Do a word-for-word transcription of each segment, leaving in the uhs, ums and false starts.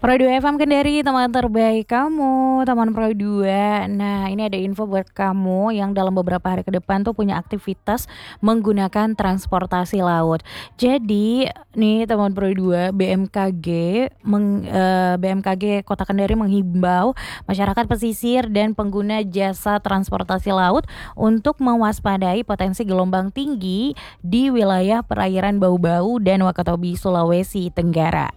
Pro dua F M Kendari, teman terbaik kamu, teman Pro dua. Nah, ini ada info buat kamu yang dalam beberapa hari ke depan tuh punya aktivitas menggunakan transportasi laut. Jadi, nih teman Pro dua, B M K G meng, eh, B M K G Kota Kendari menghimbau masyarakat pesisir dan pengguna jasa transportasi laut untuk mewaspadai potensi gelombang tinggi di wilayah perairan Bau-Bau dan Wakatobi, Sulawesi Tenggara.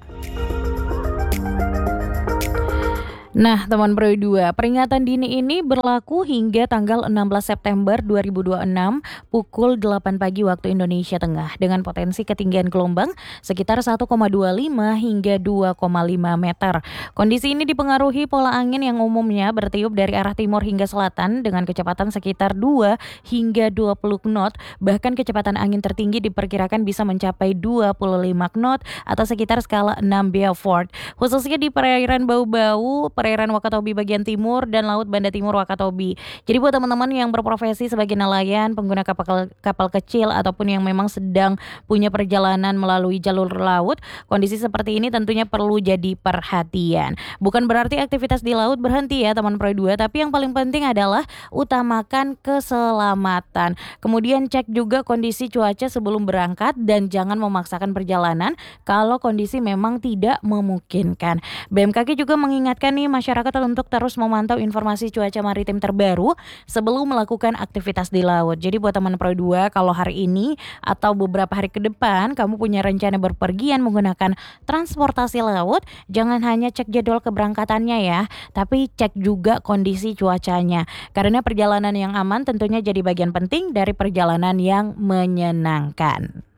Nah, teman Pro dua, peringatan dini ini berlaku hingga tanggal enam belas September dua ribu dua puluh enam pukul delapan pagi waktu Indonesia Tengah dengan potensi ketinggian gelombang sekitar satu koma dua lima hingga dua koma lima meter. Kondisi ini dipengaruhi pola angin yang umumnya bertiup dari arah timur hingga selatan dengan kecepatan sekitar dua hingga dua puluh knot, bahkan kecepatan angin tertinggi diperkirakan bisa mencapai dua puluh lima knot atau sekitar skala enam Beaufort, khususnya di perairan Bau-Bau, perairan Wakatobi bagian timur dan Laut Banda Timur Wakatobi. Jadi buat teman-teman yang berprofesi sebagai nelayan, pengguna kapal kapal kecil ataupun yang memang sedang punya perjalanan melalui jalur laut, kondisi seperti ini tentunya perlu jadi perhatian. Bukan berarti aktivitas di laut berhenti ya teman Pro dua, tapi yang paling penting adalah utamakan keselamatan. Kemudian cek juga kondisi cuaca sebelum berangkat dan jangan memaksakan perjalanan kalau kondisi memang tidak memungkinkan. B M K G juga mengingatkan nih masyarakat untuk terus memantau informasi cuaca maritim terbaru sebelum melakukan aktivitas di laut. Jadi buat teman Pro dua, kalau hari ini atau beberapa hari ke depan kamu punya rencana berpergian menggunakan transportasi laut, jangan hanya cek jadwal keberangkatannya ya, tapi cek juga kondisi cuacanya. Karena perjalanan yang aman tentunya jadi bagian penting dari perjalanan yang menyenangkan.